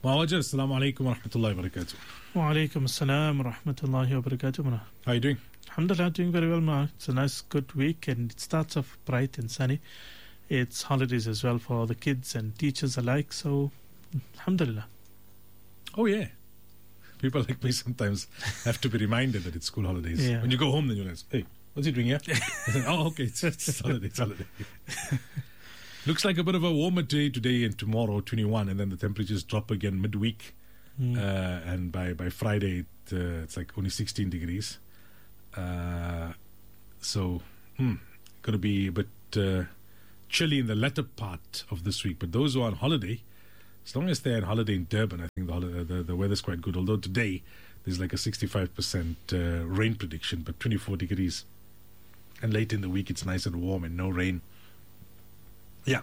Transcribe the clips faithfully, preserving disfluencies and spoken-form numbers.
Mawajar, assalamu alaikum wa rahmatullahi wa barakatuh. Wa alaikum assalam wa rahmatullahi wa barakatuh. How are you doing? Alhamdulillah, doing very well, ma. It's a nice, good week, and it starts off bright and sunny. It's holidays as well for the kids and teachers alike, so alhamdulillah. Oh, yeah. People like me sometimes have to be reminded that it's school holidays. Yeah. When you go home, then you realize, hey, what's he doing here? Oh, okay, it's, it's holiday, it's holiday. Looks like a bit of a warmer day today and tomorrow, twenty-one, and then the temperatures drop again midweek. Mm. Uh, and by, by Friday, it, uh, it's like only sixteen degrees. Uh, so, hmm, going to be a bit uh, chilly in the latter part of this week. But those who are on holiday, as long as they're on holiday in Durban, I think the, holiday, the, the weather's quite good. Although today, there's like a sixty-five percent uh, rain prediction, but twenty-four degrees. And late in the week, it's nice and warm and no rain. Yeah.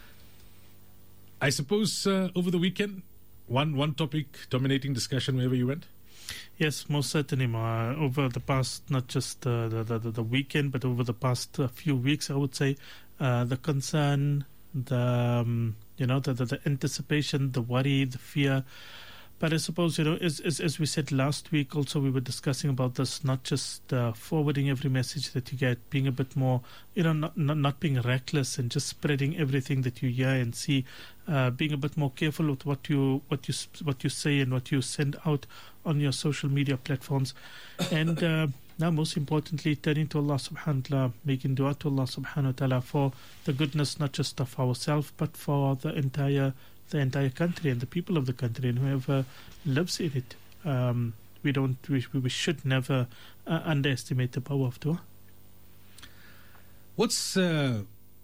I suppose uh, over the weekend, one one topic dominating discussion wherever you went? Yes, most certainly, ma. Over the past, not just uh, the, the the weekend, but over the past uh, few weeks, I would say, uh, the concern, the um, you know, the, the the anticipation, the worry, the fear. But I suppose, you know, as, as as we said last week, also we were discussing about this, not just uh, forwarding every message that you get, being a bit more, you know, not not, not being reckless and just spreading everything that you hear and see, uh, being a bit more careful with what you what you what you say and what you send out on your social media platforms, and uh, now most importantly, turning to Allah Subhanahu wa Taala, making dua to Allah Subhanahu wa Taala for the goodness not just of ourselves but for the entire. the entire country and the people of the country and whoever lives in it. Um, we don't. We, we should never uh, underestimate the power of dua. What's uh,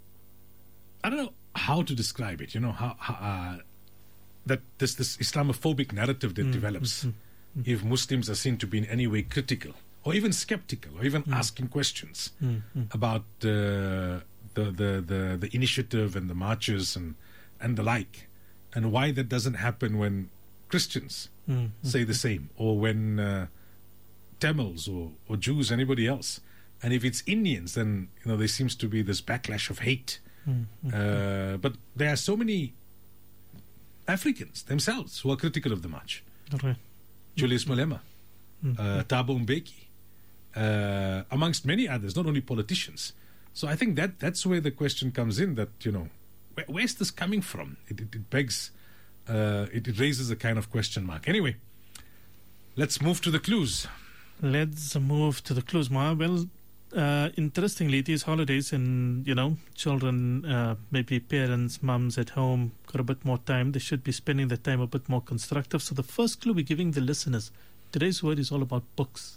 I don't know how to describe it. You know how, how uh, that this this Islamophobic narrative that mm, develops. Mm-hmm, mm-hmm. If Muslims are seen to be in any way critical or even skeptical or even mm. asking questions mm-hmm. about uh, the, the the the initiative and the marches and and the like. And why that doesn't happen when Christians mm, say mm, the same, or when uh, Tamils or, or Jews, anybody else. And if it's Indians, then you know there seems to be this backlash of hate. Mm, mm, uh, but there are so many Africans themselves who are critical of the march. Okay. Julius Malema, mm, uh, Thabo Mbeki, uh, amongst many others, not only politicians. So I think that that's where the question comes in. That you know. Where, where's this coming from? It, it, it begs, uh, it, it raises a kind of question mark. Anyway, let's move to the clues. Let's move to the clues, Ma. Well, uh, interestingly, these holidays and, you know, children, uh, maybe parents, mums at home, got a bit more time. They should be spending their time a bit more constructive. So the first clue we're giving the listeners, today's word is all about books.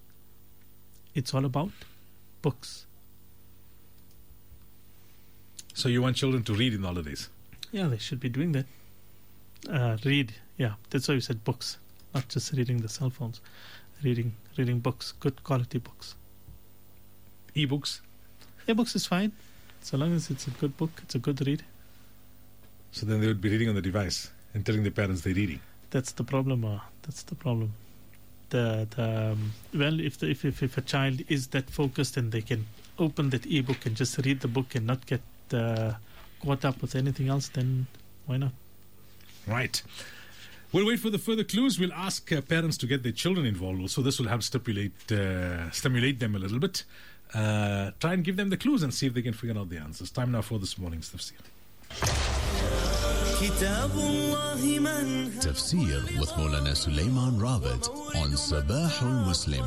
It's all about books. So you want children to read in the holidays? Yeah, they should be doing that. Uh, read, yeah. That's why we said books, not just reading the cell phones. Reading, reading books, good quality books. E-books? E-books is fine, so long as it's a good book. It's a good read. So then they would be reading on the device and telling their parents they're reading. That's the problem. Uh, that's the problem. The the um, well, if, the, if if if a child is that focused and they can open that e-book and just read the book and not get Uh, caught up with anything else, then why not? Right. We'll wait for the further clues. We'll ask uh, parents to get their children involved. So this will help stipulate, uh, stimulate them a little bit. Uh, try and give them the clues and see if they can figure out the answers. Time now for this morning's tafsir. Tafsir with Maulana Sulaiman Rawat on Sabahul Muslim.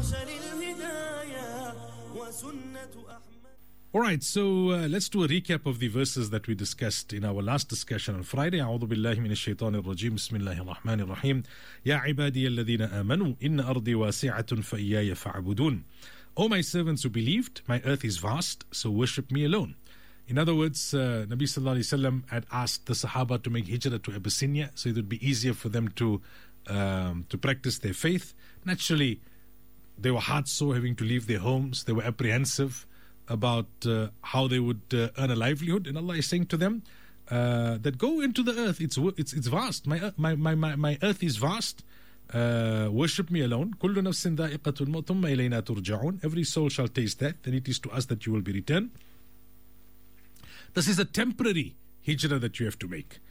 All right, so uh, let's do a recap of the verses that we discussed in our last discussion on Friday. أعوذ بالله من الشيطان الرجيم بسم الله الرحمن الرحيم يا عبادي الذين آمنوا إن أرضي واسعة فإياي فاعبدون. O my servants who believed, my earth is vast, so worship me alone. In other words, uh, Nabi Sallallahu Alaihi Wasallam had asked the Sahaba to make hijrah to Abyssinia so it would be easier for them to um, to practice their faith. Naturally, they were heartsore having to leave their homes. They were apprehensive about uh, how they would uh, earn a livelihood, and Allah is saying to them uh, that go into the earth. It's it's it's vast. My my my my, my earth is vast. Uh, worship me alone. كل نفس ذائقة الموت ثم إلينا ترجعون. Every soul shall taste that. Then it is to us that you will be returned. This is a temporary hijrah that you have to make.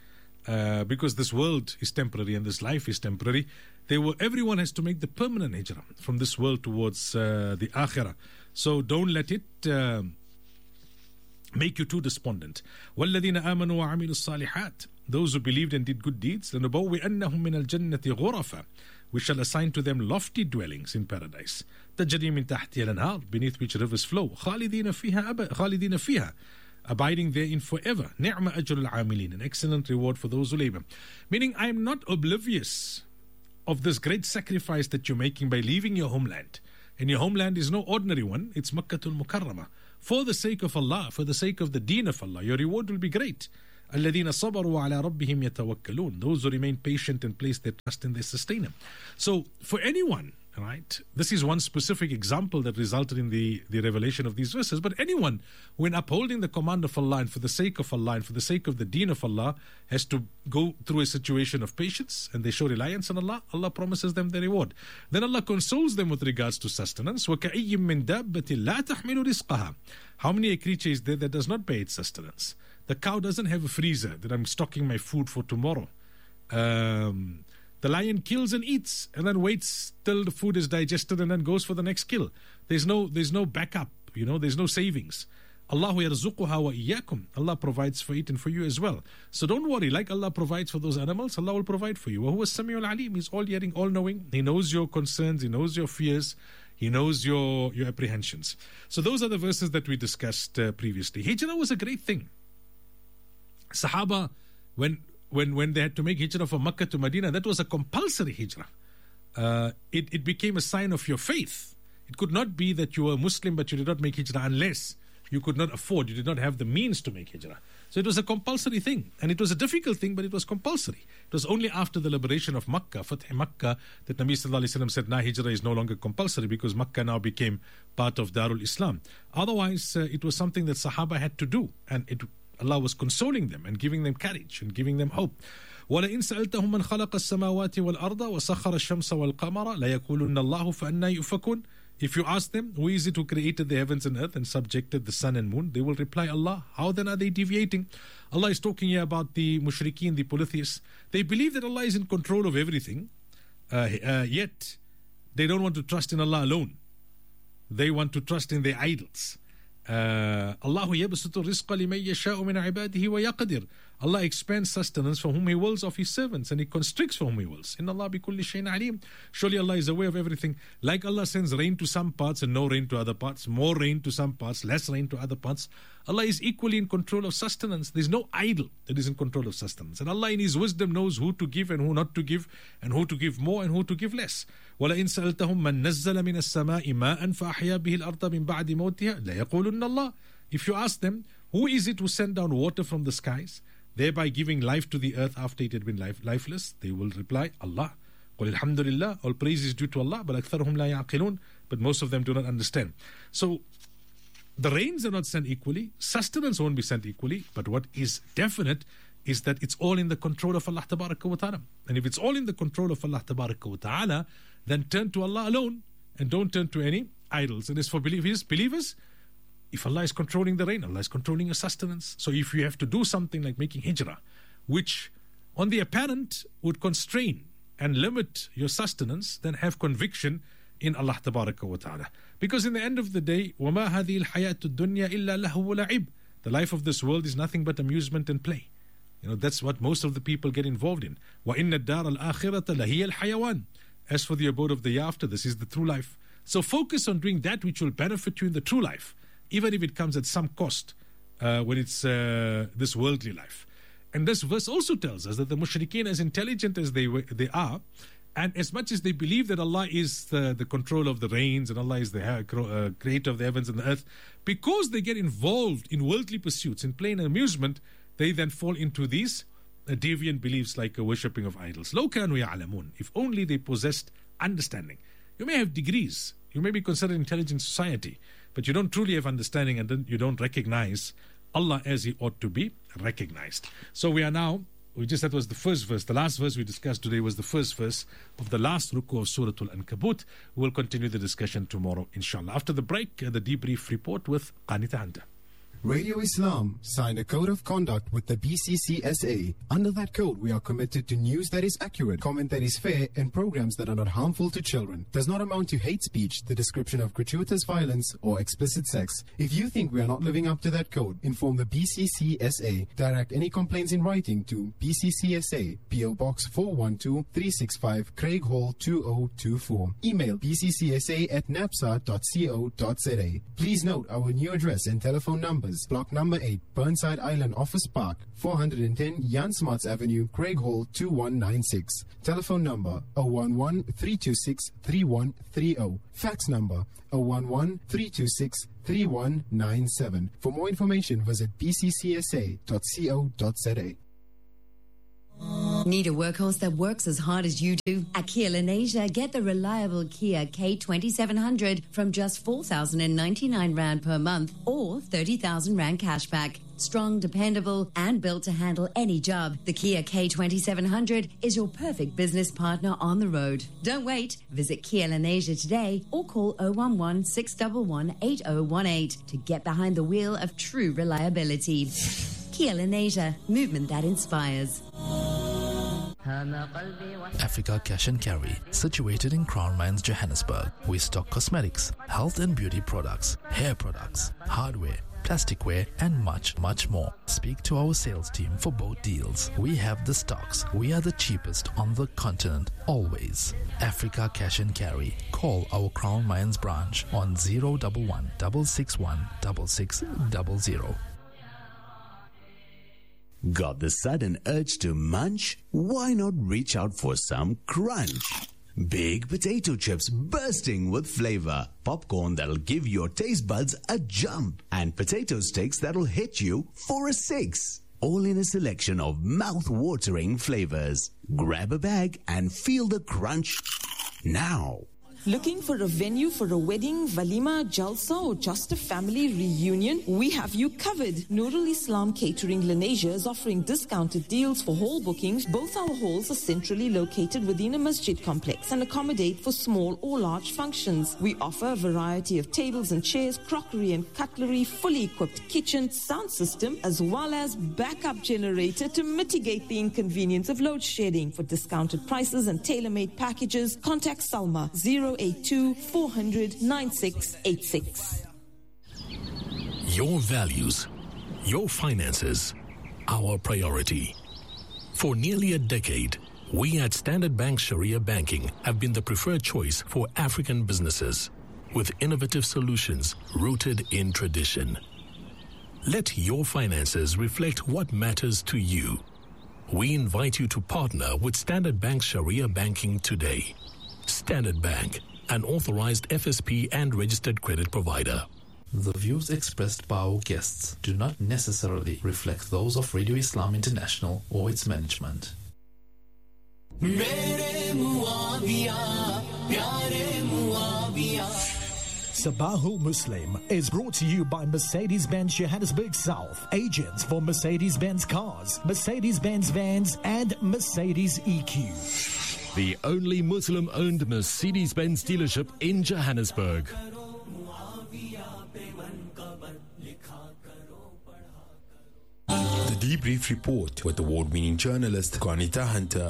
uh, because this world is temporary and this life is temporary. They were, everyone has to make the permanent hijrah from this world towards uh, the akhirah. So don't let it uh, make you too despondent. وَالَّذِينَ آمَنُوا وَعَمِلُوا الصَّالِحَاتِ Those who believed and did good deeds, لَنُبَوِّئَنَّهُم مِّنَ الْجَنَّةِ غُرَفًا We shall assign to them lofty dwellings in paradise. تَجْرِي مِن تَحْتِهَا الْأَنْهَارُ Beneath which rivers flow. خَالِدِينَ فِيهَا أَبَدًا خَالِدِينَ فِيهَا Abiding therein forever. نِعْمَ أَجْرُ الْعَامِلِينَ An excellent reward for those who labor. Meaning, I am not oblivious of this great sacrifice that you're making by leaving your homeland. And your homeland is no ordinary one. It's Makkatul Mukarramah. For the sake of Allah, for the sake of the deen of Allah, your reward will be great. الَّذِينَ صَبَرُوا وَعَلَىٰ رَبِّهِمْ يَتَوَكَّلُونَ Those who remain patient and place their trust in their sustainer. So, for anyone, right, this is one specific example that resulted in the, the revelation of these verses. But anyone, when upholding the command of Allah and for the sake of Allah and for the sake of the deen of Allah, has to go through a situation of patience and they show reliance on Allah, Allah promises them the reward. Then Allah consoles them with regards to sustenance. وَكَأَيٍّ مِّن دَابَّةٍ لَا تَحْمِلُ رِزْقَهَا How many a creature is there that does not pay its sustenance? The cow doesn't have a freezer that I'm stocking my food for tomorrow. Um... The lion kills and eats and then waits till the food is digested and then goes for the next kill. There's no there's no backup, you know, there's no savings. Allahu yarzuquha wa iyyakum. Allah provides for it and for you as well. So don't worry, like Allah provides for those animals, Allah will provide for you. Wa huwa as-sami'ul alim. He's all hearing, all knowing. He knows your concerns, He knows your fears, He knows your, your apprehensions. So those are the verses that we discussed uh, previously. Hijrah was a great thing. Sahaba, when When when they had to make hijrah from Makkah to Medina, that was a compulsory hijrah. Uh, it, it became a sign of your faith. It could not be that you were a Muslim but you did not make hijrah unless you could not afford, you did not have the means to make hijrah. So it was a compulsory thing. And it was a difficult thing, but it was compulsory. It was only after the liberation of Makkah, Fath Makkah, that Nabi Sallallahu Alaihi Wasallam said, nah, hijrah is no longer compulsory because Makkah now became part of Darul Islam. Otherwise, uh, it was something that Sahaba had to do. And it Allah was consoling them and giving them courage and giving them hope. وَلَئِنْ سَأَلْتَهُمْ مَنْ خَلَقَ السَّمَاوَاتِ وَالْأَرْضَ وَسَخَّرَ الشَّمْسَ وَالْقَمَرَ لَيَقُولُنَّ اللَّهُ فَأَنَّا يُؤْفَكُونَ If you ask them, who is it who created the heavens and earth and subjected the sun and moon? They will reply, Allah. How then are they deviating? Allah is talking here about the mushrikeen, the polytheists. They believe that Allah is in control of everything, uh, uh, yet they don't want to trust in Allah alone. They want to trust in their idols. Allahu yabsutu rizqa liman yasha'u min ibadihi wa yaqdir. Allah expands sustenance for whom He wills of His servants, and He constricts for whom He wills. Inna Allah bi kulli shay'in alim. Surely Allah is aware of everything. Like Allah sends rain to some parts and no rain to other parts, more rain to some parts, less rain to other parts. Allah is equally in control of sustenance. There is no idol that is in control of sustenance. And Allah in His wisdom knows who to give and who not to give, and who to give more and who to give less. وَلَئِنْ سَأَلْتَهُمْ مَنْ نَزَّلَ مِنَ السَّمَاءِ مَاءً فَأَحْيَا بِهِ الْأَرْضَ مِنْ بَعْدِ مَوْتِهَا لَيَقُولُنَّ اللَّهُ If you ask them, who is it who sent down water from the skies, thereby giving life to the earth after it had been life, lifeless? They will reply, Allah. قُلِ الْحَمْدُ لِلَّهِ All praise is due to Allah, but أَكْثَرُهُمْ لَا يَعْقِلُونَ But most of them do not understand. So, the rains are not sent equally, sustenance won't be sent equally, but what is definite is that it's all in the control of Allah Tabaraka wa Ta'ala. And if it's all in the control of Allah Tabaraka wa Ta'ala, then turn to Allah alone and don't turn to any idols. And as for believers, believers, if Allah is controlling the rain, Allah is controlling your sustenance. So if you have to do something like making hijrah, which on the apparent would constrain and limit your sustenance, then have conviction in Allah Tabaraka wa Ta'ala. Because in the end of the day, وَمَا هَذِهِ الْحَيَاةُ الدُّنْيَا إِلَّا لَهْوُ وَلَعِبْ The life of this world is nothing but amusement and play. You know, that's what most of the people get involved in. وَإِنَّ الدَّارَ الْآخِرَةَ لَهِيَ الْحَيَوَانِ As for the abode of the hereafter, this is the true life. So focus on doing that which will benefit you in the true life, even if it comes at some cost uh, when it's uh, this worldly life. And this verse also tells us that the mushrikeen, as intelligent as they they are, and as much as they believe that Allah is the, the control of the rains and Allah is the uh, creator of the heavens and the earth, because they get involved in worldly pursuits, in play and amusement, they then fall into these uh, deviant beliefs like uh, worshipping of idols. لو كانوا يعلمون If only they possessed understanding. You may have degrees, you may be considered intelligent society, but you don't truly have understanding and then you don't recognize Allah as He ought to be recognized. So we are now, we just, that was the first verse. The last verse we discussed today was the first verse of the last ruku of Surah Al-Ankabut. We will continue the discussion tomorrow, inshallah. After the break, uh, the debrief report with Qanita Hunter. Radio Islam signed a code of conduct with the B C C S A. Under that code, we are committed to news that is accurate, comment that is fair, and programs that are not harmful to children. Does not amount to hate speech, the description of gratuitous violence, or explicit sex. If you think we are not living up to that code, inform the B C C S A. Direct any complaints in writing to B C C S A, P O Box four one two, three six five, Craig Hall two oh two four. Email b c c s a at napsa dot co dot z a. Please note our new address and telephone numbers. Block number eight, Burnside Island Office Park, four hundred ten Jan Smarts Avenue, Craig Hall two one nine six. Telephone number zero one one, three two six, three one three zero. Fax number zero one one, three two six, three one nine seven. For more information, visit b c c s a dot co dot z a. Need a workhorse that works as hard as you do? At Kia Lenasia, get the reliable Kia K twenty-seven hundred from just four thousand ninety-nine Rand per month or thirty thousand Rand cashback. Strong, dependable, and built to handle any job, the Kia K twenty-seven hundred is your perfect business partner on the road. Don't wait. Visit Kia Lenasia today or call zero one one, six one one, eight zero one eight to get behind the wheel of true reliability. Kia Lenasia, movement that inspires. Africa Cash and Carry, situated in Crown Mines, Johannesburg. We stock cosmetics, health and beauty products, hair products, hardware, plasticware, and much, much more. Speak to our sales team for both deals. We have the stocks. We are the cheapest on the continent, always. Africa Cash and Carry. Call our Crown Mines branch on zero one one, six six one, six six zero zero. Got the sudden urge to munch? Why not reach out for some crunch? Big potato chips bursting with flavor, popcorn that'll give your taste buds a jump, and potato sticks that'll hit you for a six. All in a selection of mouth-watering flavors. Grab a bag and feel the crunch now. Looking for a venue for a wedding, walima, jalsa, or just a family reunion? We have you covered. Nurul Islam Catering Lenasia is offering discounted deals for hall bookings. Both our halls are centrally located within a masjid complex and accommodate for small or large functions. We offer a variety of tables and chairs, crockery and cutlery, fully equipped kitchen, sound system, as well as backup generator to mitigate the inconvenience of load shedding. For discounted prices and tailor-made packages, contact Salma zero eight two, four hundred, nine six eight six. Your values, your finances, our priority. For nearly a decade, we at Standard Bank Sharia Banking have been the preferred choice for African businesses, with innovative solutions rooted in tradition. Let your finances reflect what matters to you. We invite you to partner with Standard Bank Sharia Banking today. Standard Bank, an authorized F S P and registered credit provider. The views expressed by our guests do not necessarily reflect those of Radio Islam International or its management. Sabahul Muslim is brought to you by Mercedes-Benz Johannesburg South, agents for Mercedes-Benz cars, Mercedes-Benz vans, and Mercedes E Q. The only Muslim-owned Mercedes-Benz dealership in Johannesburg. The Debrief Report with award-winning journalist Qanita Hunter.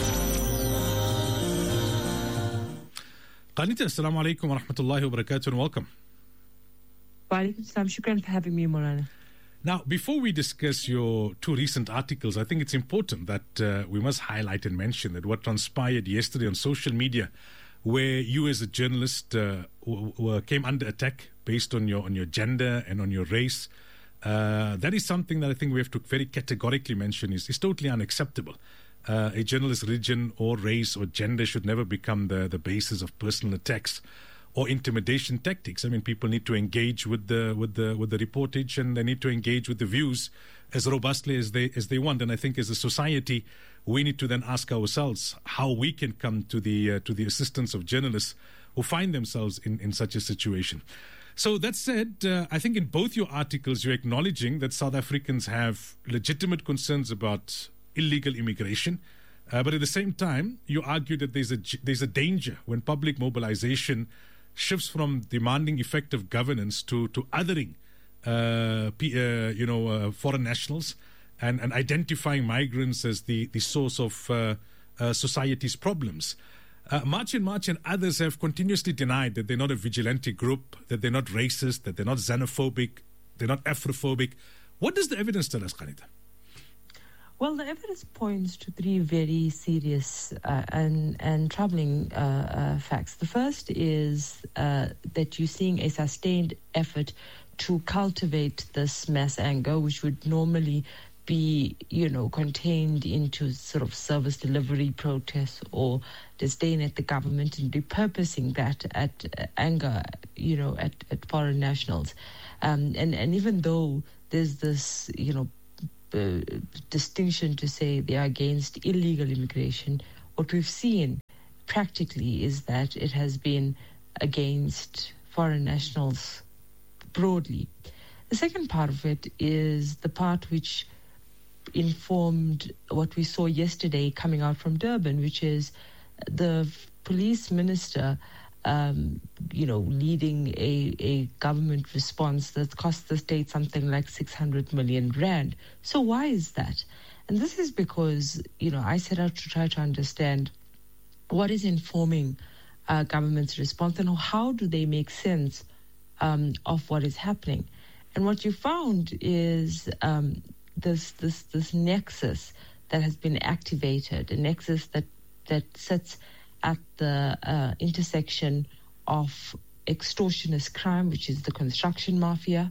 Qanita, assalamu alaikum wa rahmatullahi wa barakatuh and welcome. Wa alaikum salam. Shukran for having me, Morana. Now, before we discuss your two recent articles, I think it's important that uh, we must highlight and mention that what transpired yesterday on social media, where you as a journalist uh, w- w- came under attack based on your on your gender and on your race, uh, that is something that I think we have to very categorically mention is, is totally unacceptable. Uh, a journalist's religion or race or gender should never become the, the basis of personal attacks or intimidation tactics. I mean, people need to engage with the with the with the reportage, and they need to engage with the views as robustly as they as they want. And I think, as a society, we need to then ask ourselves how we can come to the uh, to the assistance of journalists who find themselves in, in such a situation. So that said, uh, I think in both your articles, you're acknowledging that South Africans have legitimate concerns about illegal immigration, uh, but at the same time, you argue that there's a there's a danger when public mobilization shifts from demanding effective governance to, to othering uh, P, uh, you know, uh, foreign nationals and, and identifying migrants as the, the source of uh, uh, society's problems. Uh, March and March and others have continuously denied that they're not a vigilante group, that they're not racist, that they're not xenophobic, they're not Afrophobic. What does the evidence tell us, Ghanita? Well, the evidence points to three very serious uh, and, and troubling uh, uh, facts. The first is uh, that you're seeing a sustained effort to cultivate this mass anger, which would normally be, you know, contained into sort of service delivery protests or disdain at the government, and repurposing that at uh, anger, you know, at, at foreign nationals. Um, and, and even though there's this, you know, uh, distinction to say they are against illegal immigration, what we've seen practically is that it has been against foreign nationals broadly. The second part of it is the part which informed what we saw yesterday coming out from Durban, which is the police minister, um, you know, leading a, a government response that cost the state something like six hundred million rand. So why is that? And this is because, you know, I set out to try to understand what is informing uh, government's response and how do they make sense um, of what is happening. And what you found is um, this this this nexus that has been activated, a nexus that that sits at the uh, intersection of extortionist crime, which is the construction mafia,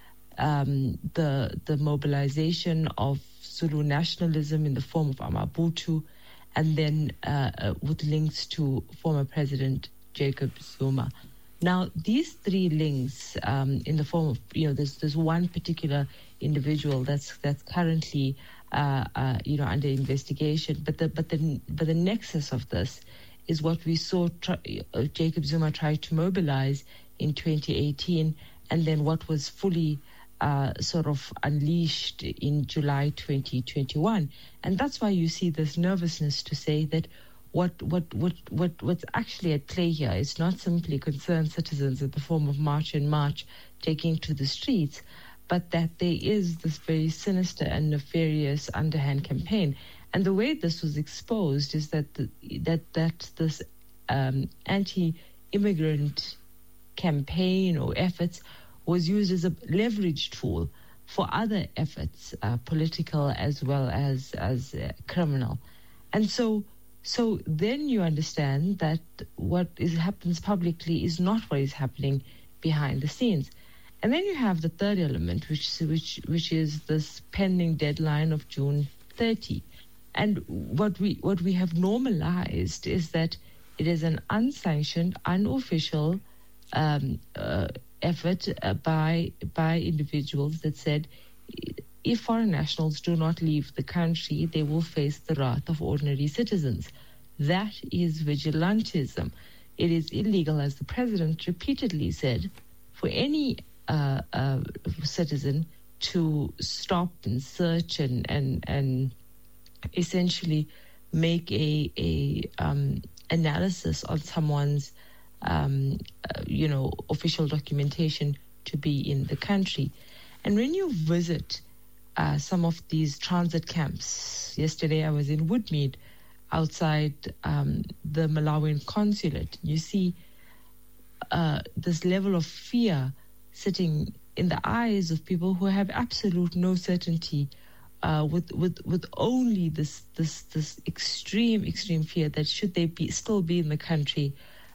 um, the the mobilization of Zulu nationalism in the form of Amabutu, and then uh, uh, with links to former President Jacob Zuma. Now, these three links, um, in the form of, you know, there's there's one particular individual that's that's currently, uh, uh, you know, under investigation. But the but the but the nexus of this is what we saw try, uh, Jacob Zuma try to mobilize in twenty eighteen, and then what was fully uh, sort of unleashed in July twenty twenty-one. And that's why you see this nervousness to say that What what what what what's actually at play here is not simply concerned citizens in the form of March and March taking to the streets, but that there is this very sinister and nefarious underhand campaign. And the way this was exposed is that the, that that this um, anti-immigrant campaign or efforts was used as a leverage tool for other efforts, uh, political as well as as uh, criminal, and so. So then you understand that what is happens publicly is not what is happening behind the scenes. And then you have the third element, which which which is this pending deadline of June thirtieth. And what we what we have normalized is that it is an unsanctioned, unofficial um, uh, effort uh, by by individuals that said, if foreign nationals do not leave the country, they will face the wrath of ordinary citizens. That is vigilantism. It is illegal, as the president repeatedly said, for any uh, uh, citizen to stop and search and and, and essentially make a a um, analysis on someone's um, uh, you know official documentation to be in the country. And when you visit Uh, some of these transit camps. Yesterday I was in Woodmead outside um, the Malawian consulate. You see uh, this level of fear sitting in the eyes of people who have absolute no certainty, uh, with, with, with only this, this, this extreme, extreme fear that should they be still be in the country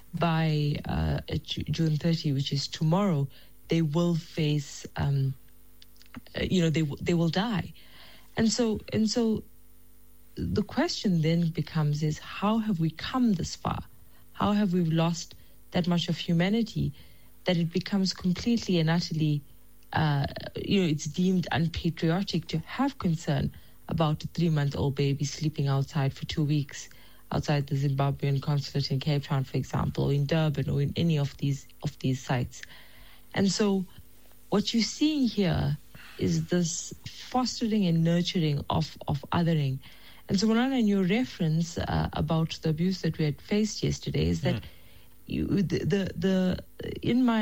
by uh, June thirtieth, which is tomorrow, they will face um, you know, they they will die. And so and so the question then becomes is, how have we come this far? How have we lost that much of humanity that it becomes completely and utterly, uh, you know, it's deemed unpatriotic to have concern about a three-month-old baby sleeping outside for two weeks outside the Zimbabwean consulate in Cape Town, for example, or in Durban, or in any of these of these sites. And so what you're seeing here is this fostering and nurturing of, of othering. And so, Malana, in your reference uh, about the abuse that we had faced yesterday is that mm. you, the, the, the in my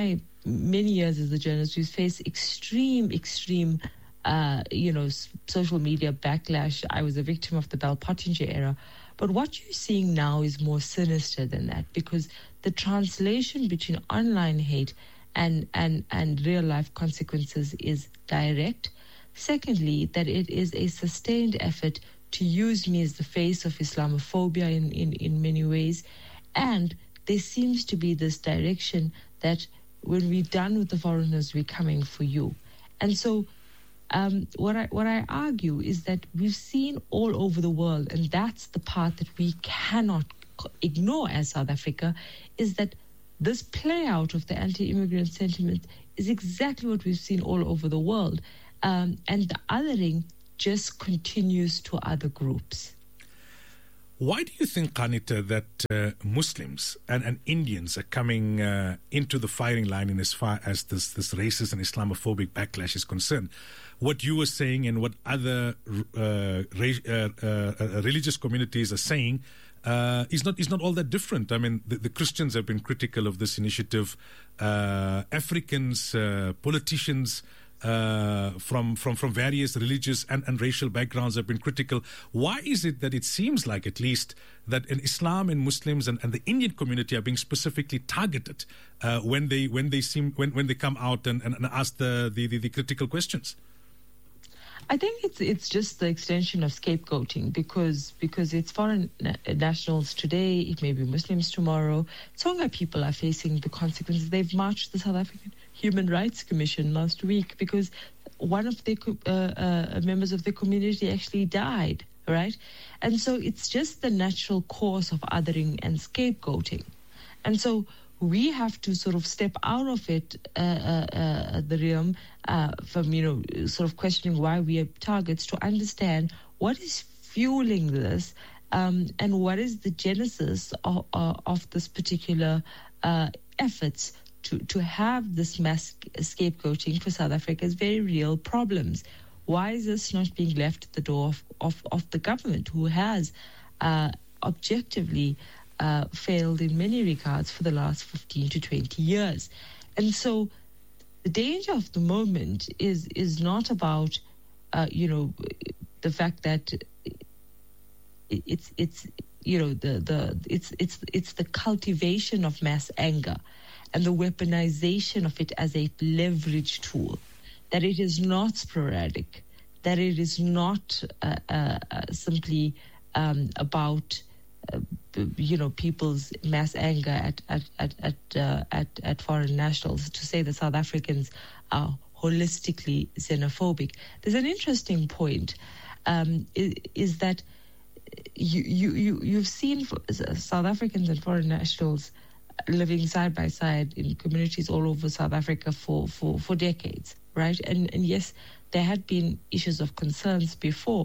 many years as a journalist, we've faced extreme, extreme, uh, you know, s- social media backlash. I was a victim of the Bell Pottinger era. But what you're seeing now is more sinister than that, because the translation between online hate and, and, and real-life consequences is direct. Secondly, that it is a sustained effort to use me as the face of Islamophobia in, in, in many ways. And there seems to be this direction that when we're done with the foreigners, we're coming for you. And so um, what I what I argue is that we've seen all over the world, and that's the part that we cannot ignore as South Africa, is that this play out of the anti-immigrant sentiment is exactly what we've seen all over the world. Um, and the othering just continues to other groups. Why do you think, Qanita, that uh, Muslims and, and Indians are coming uh, into the firing line in as far as this, this racist and Islamophobic backlash is concerned? What you were saying and what other uh, ra- uh, uh, religious communities are saying uh, is not is not all that different. I mean, the, the Christians have been critical of this initiative. Uh, Africans, uh, politicians, Uh, from, from from various religious and, and racial backgrounds have been critical. Why is it that it seems like, at least, that in Islam and Muslims and, and the Indian community are being specifically targeted uh, when they when they seem when, when they come out and, and, and ask the, the, the, the critical questions? I think it's it's just the extension of scapegoating, because because it's foreign na- nationals today, it may be Muslims tomorrow. Tonga people are facing the consequences. They've marched the South African Human Rights Commission last week because one of the uh, uh, members of the community actually died, right? And so it's just the natural course of othering and scapegoating. And so we have to sort of step out of it, uh, uh, uh, the realm, uh, from, you know, sort of questioning why we are targets, to understand what is fueling this um, and what is the genesis of, uh, of this particular uh, efforts to, to have this mass scapegoating for South Africa's very real problems. Why is this not being left at the door of, of, of the government, who has uh, objectively uh, failed in many regards for the last fifteen to twenty years? And so the danger of the moment is is not about, uh, you know, the fact that it's, it's you know, the, the it's it's it's the cultivation of mass anger and the weaponization of it as a leverage tool, that it is not sporadic, that it is not uh, uh, uh, simply um, about, uh, you know, people's mass anger at at at at, uh, at at foreign nationals, to say that South Africans are holistically xenophobic. There's an interesting point, um, is, is that you, you, you, you've seen South Africans and foreign nationals living side by side in communities all over South Africa for, for, for decades, right? And and yes, there had been issues of concerns before,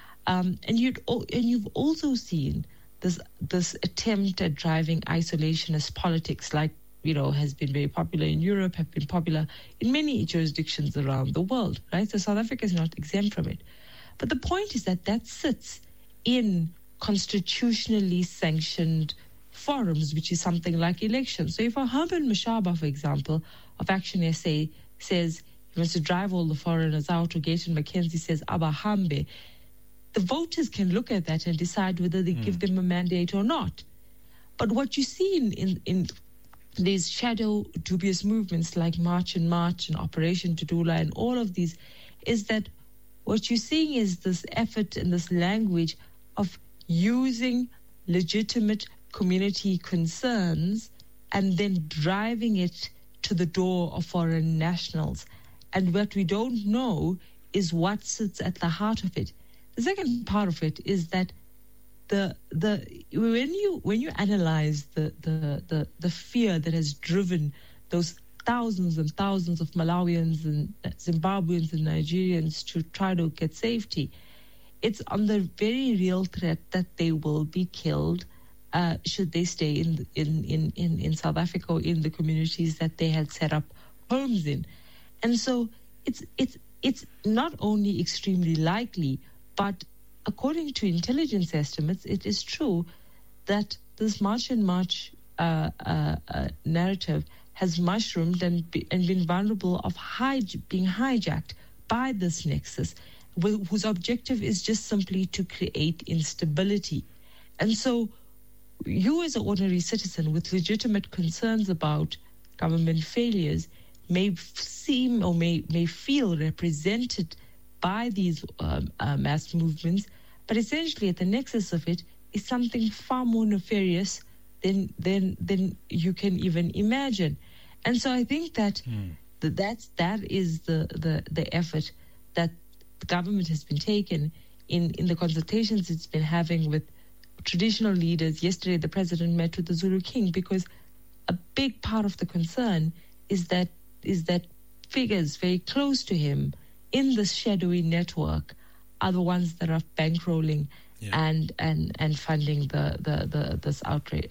um, and you'd and you've also seen this this attempt at driving isolationist politics, like, you know, has been very popular in Europe, have been popular in many jurisdictions around the world, right? So South Africa is not exempt from it. But the point is that that sits in constitutionally sanctioned forums, which is something like elections. So if a Herman Mashaba, for example, of Action S A says he wants to drive all the foreigners out, or Gayton McKenzie says Abahambe, the voters can look at that and decide whether they mm. give them a mandate or not. But what you see in, in, in these shadow dubious movements like March and March and Operation Tudula and all of these is that what you're seeing is this effort and this language of using legitimate community concerns and then driving it to the door of foreign nationals. And what we don't know is what sits at the heart of it. The second part of it is that the the when you when you analyze the the the, the fear that has driven those thousands and thousands of Malawians and Zimbabweans and Nigerians to try to get safety, it's on the very real threat that they will be killed uh, should they stay in, in, in, in, in South Africa or in the communities that they had set up homes in. And so it's it's it's not only extremely likely, but according to intelligence estimates, it is true that this March and March uh, uh, uh, narrative has mushroomed and, be, and been vulnerable of hij- being hijacked by this nexus, wh- whose objective is just simply to create instability. And so you as an ordinary citizen with legitimate concerns about government failures may seem or may, may feel represented by these um, uh, mass movements, but essentially at the nexus of it is something far more nefarious than, than, than you can even imagine. And so I think that mm. th- that's, that is the, the, the effort that the government has been taking in, in the consultations it's been having with traditional leaders. Yesterday, the president met with the Zulu King, because a big part of the concern is that is that figures very close to him in this shadowy network are the ones that are bankrolling yeah. and, and, and funding the, the, the this outrage,